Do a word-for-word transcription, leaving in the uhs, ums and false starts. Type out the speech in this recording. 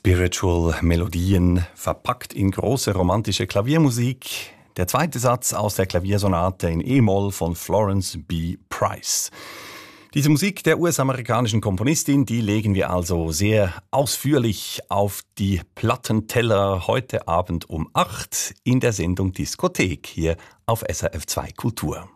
Spiritual Melodien, verpackt in große romantische Klaviermusik. Der zweite Satz aus der Klaviersonate in E-Moll von Florence B. Price. Diese Musik der U S-amerikanischen Komponistin, die legen wir also sehr ausführlich auf die Plattenteller heute Abend um acht in der Sendung Diskothek hier auf S R F zwei Kultur.